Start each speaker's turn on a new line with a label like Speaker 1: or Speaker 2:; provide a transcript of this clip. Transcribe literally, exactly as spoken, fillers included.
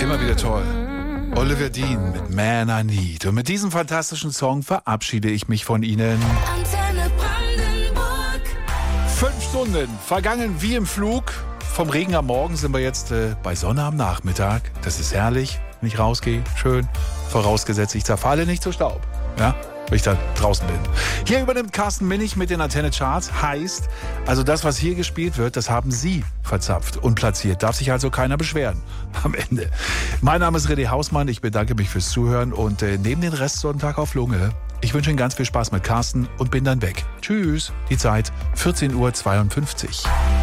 Speaker 1: Immer wieder toll. Oliver Dean mit Man I Need. Und mit diesem fantastischen Song verabschiede ich mich von Ihnen.
Speaker 2: Antenne Brandenburg.
Speaker 1: Fünf Stunden vergangen wie im Flug. Vom Regen am Morgen sind wir jetzt äh, bei Sonne am Nachmittag. Das ist herrlich, wenn ich rausgehe. Schön. Vorausgesetzt, ich zerfalle nicht zu Staub. Ja, wenn ich da draußen bin. Hier übernimmt Carsten Minnig mit den Antenne Charts. Heißt, also das, was hier gespielt wird, das haben Sie verzapft und platziert. Darf sich also keiner beschweren am Ende. Mein Name ist René Hausmann. Ich bedanke mich fürs Zuhören und äh, nehme den Rest Sonntag auf Lunge. Ich wünsche Ihnen ganz viel Spaß mit Carsten und bin dann weg. Tschüss. Die Zeit vierzehn Uhr zweiundfünfzig.